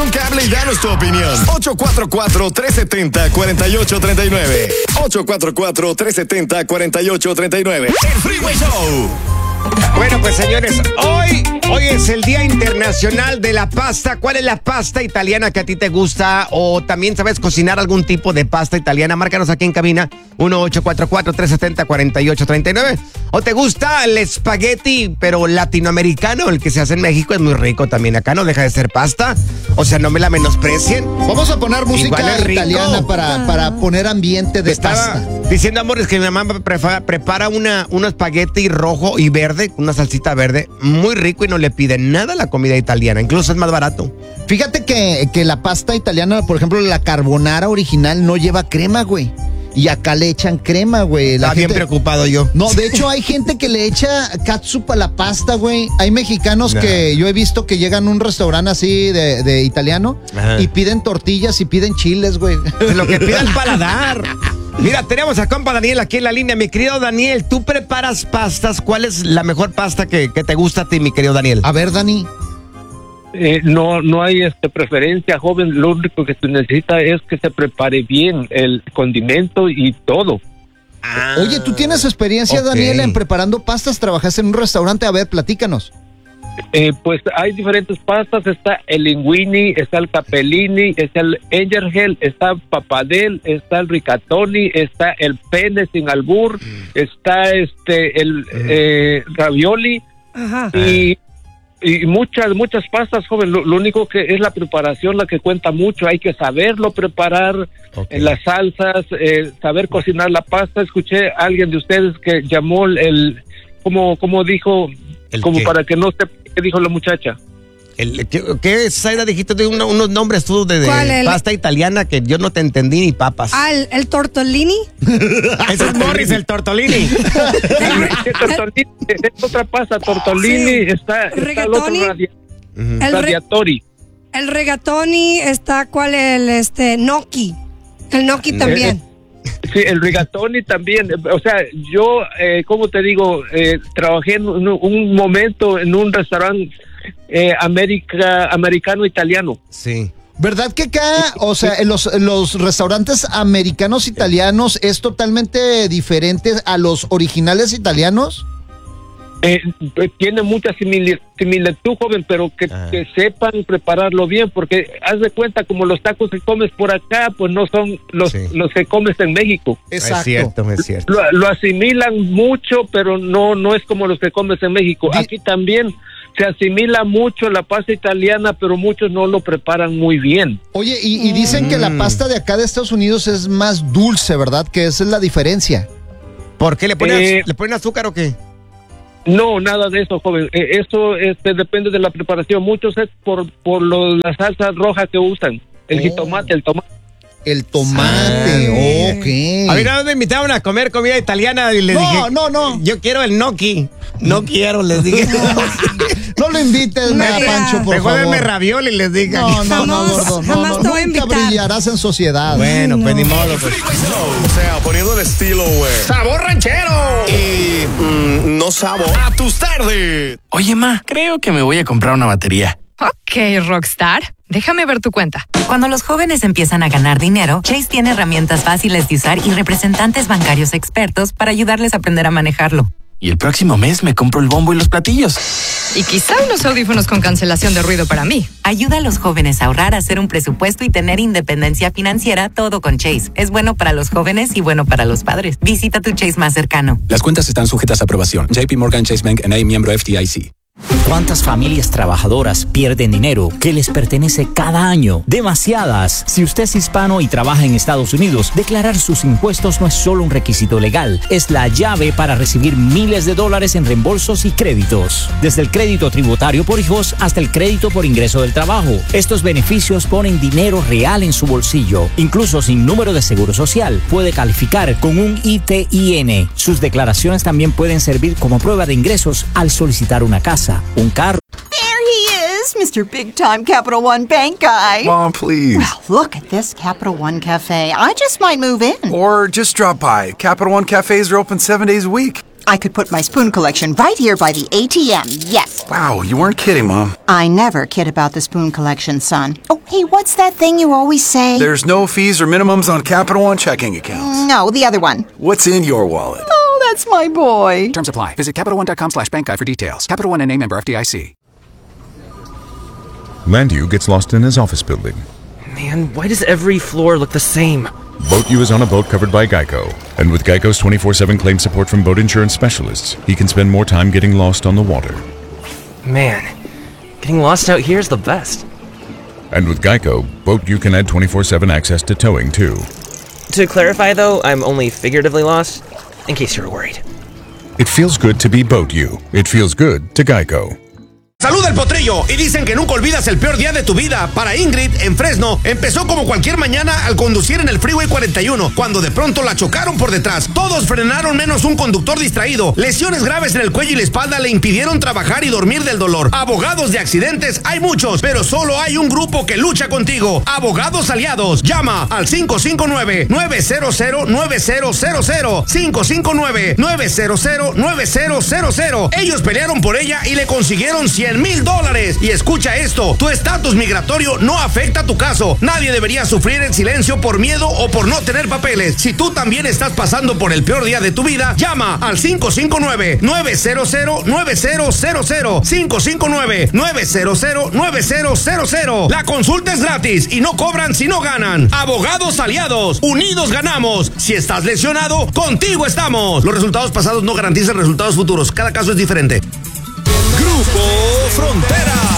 un cable y danos tu opinión. 844-370-4839. 844-370-4839. El Freeway Show. Bueno, pues señores, hoy es el Día Internacional de la Pasta. ¿Cuál es la pasta italiana que a ti te gusta? O también sabes cocinar algún tipo de pasta italiana. Márcanos aquí en cabina 1-844-370-4839. ¿O te gusta el espagueti, pero latinoamericano? El que se hace en México es muy rico también. Acá no deja de ser pasta. O sea, no me la menosprecien. Vamos a poner música italiana para poner ambiente de pasta. Diciendo, amores, que mi mamá prepara un espagueti rojo y verde, una salsita verde, muy rico y no le piden nada a la comida italiana, incluso es más barato. Fíjate que la pasta italiana, por ejemplo, la carbonara original no lleva crema, güey. Y acá le echan crema, güey. Está bien preocupado yo. No, de hecho hay gente que le echa catsup a la pasta, güey. Hay mexicanos que yo he visto que llegan a un restaurante así de italiano. Ajá. Y piden tortillas y piden chiles, güey. Lo que pida el paladar. Mira, tenemos a compa Daniel aquí en la línea. Mi querido Daniel, ¿tú preparas pastas? ¿Cuál es la mejor pasta que te gusta a ti, mi querido Daniel? A ver, Dani. No hay preferencia, joven. Lo único que se necesita es que se prepare bien el condimento y todo. Oye, ¿tú tienes experiencia, Daniel, en preparando pastas? ¿Trabajaste en un restaurante? A ver, platícanos. Pues hay diferentes pastas. Está el linguini, está el capellini, está el Angelgel, está el papadel, está el rigatoni, está el pene sin albur, está el ravioli. Ajá. Y muchas pastas, joven. Lo único que es la preparación la que cuenta mucho. Hay que saberlo preparar, las salsas, saber cocinar la pasta. Escuché a alguien de ustedes que llamó como dijo, como ¿qué? Para que no sepa qué dijo la muchacha. ¿Qué Zaira, dijiste de unos nombres tú de pasta italiana que yo no te entendí ni papas? El tortellini. Ese es Morris, el tortellini. Es otra pasta, tortellini, está el otro radiatori. El rigatoni está, ¿cuál? El gnocchi. El gnocchi también. Sí, el rigatoni también. O sea, yo, ¿cómo te digo? Trabajé en un momento en un restaurante americano-italiano. Sí. ¿Verdad que acá, o sea, en los restaurantes americanos italianos es totalmente diferente a los originales italianos? Tiene mucha similitud, joven, pero que sepan prepararlo bien, porque haz de cuenta, como los tacos que comes por acá, pues no son los que comes en México. Exacto. Es cierto. Lo asimilan mucho, pero no es como los que comes en México. Aquí también se asimila mucho la pasta italiana, pero muchos no lo preparan muy bien. Oye, y dicen que la pasta de acá de Estados Unidos es más dulce, ¿verdad? Que esa es la diferencia. ¿Por qué? ¿Le ponen azúcar o qué? No, nada de eso, joven. Eso depende de la preparación. Muchos es por la salsa roja que usan. El jitomate, el tomate. El tomate, ok. A mí me invitaron a comer comida italiana y les dije... No. Yo quiero el gnocchi. No quiero, les dije. No lo invites, Pancho, por favor. Mejor ravioli, les dije. No, gordo. Jamás te voy a invitar. Nunca brillarás en sociedad. Bueno, pues ni modo. Pues. O sea, poniendo el estilo, güey. ¡Sabor ranchero! Y no sabor a tus tardes. Oye, ma, creo que me voy a comprar una batería. Ok, Rockstar. Déjame ver tu cuenta. Cuando los jóvenes empiezan a ganar dinero, Chase tiene herramientas fáciles de usar y representantes bancarios expertos para ayudarles a aprender a manejarlo. Y el próximo mes me compro el bombo y los platillos. Y quizá unos audífonos con cancelación de ruido para mí. Ayuda a los jóvenes a ahorrar, a hacer un presupuesto y tener independencia financiera, todo con Chase. Es bueno para los jóvenes y bueno para los padres. Visita tu Chase más cercano. Las cuentas están sujetas a aprobación. JP Morgan Chase Bank N.A., miembro FDIC. ¿Cuántas familias trabajadoras pierden dinero que les pertenece cada año? Demasiadas. Si usted es hispano y trabaja en Estados Unidos, declarar sus impuestos no es solo un requisito legal, es la llave para recibir miles de dólares en reembolsos y créditos. Desde el crédito tributario por hijos hasta el crédito por ingreso del trabajo. Estos beneficios ponen dinero real en su bolsillo. Incluso sin número de seguro social, puede calificar con un ITIN. Sus declaraciones también pueden servir como prueba de ingresos al solicitar una casa, un carro. There he is, Mr. Big Time Capital One Bank guy. Mom, please. Well, look at this Capital One Cafe. I just might move in. Or just drop by. Capital One Cafes are open 7 days a week. I could put my spoon collection right here by the ATM, yes. Wow, you weren't kidding, Mom. I never kid about the spoon collection, son. Oh, hey, what's that thing you always say? There's no fees or minimums on Capital One checking accounts. No, the other one. What's in your wallet? Oh, that's my boy. Terms apply. Visit CapitalOne.com/bank guide for details. Capital One N.A. member FDIC. Landu gets lost in his office building. Man, why does every floor look the same? Boat U is on a boat covered by Geico. And with Geico's 24/7 claim support from boat insurance specialists, he can spend more time getting lost on the water. Man, getting lost out here is the best. And with Geico, Boat U can add 24/7 access to towing, too. To clarify, though, I'm only figuratively lost, in case you were worried. It feels good to be Boat U. It feels good to Geico. Saluda el potrillo y dicen que nunca olvidas el peor día de tu vida. Para Ingrid, en Fresno, empezó como cualquier mañana al conducir en el Freeway 41, cuando de pronto la chocaron por detrás. Todos frenaron menos un conductor distraído. Lesiones graves en el cuello y la espalda le impidieron trabajar y dormir del dolor. Abogados de accidentes hay muchos, pero solo hay un grupo que lucha contigo. Abogados Aliados. Llama al 559-900-9000. 559-900-9000. Ellos pelearon por ella y le consiguieron $100,000. Y escucha esto, tu estatus migratorio no afecta tu caso. Nadie debería sufrir en silencio por miedo o por no tener papeles. Si tú también estás pasando por el peor día de tu vida, llama al 559-900-9000. 559-900-9000. La consulta es gratis y no cobran si no ganan. Abogados Aliados, unidos ganamos. Si estás lesionado, contigo estamos. Los resultados pasados no garantizan resultados futuros. Cada caso es diferente. Grupo Frontera.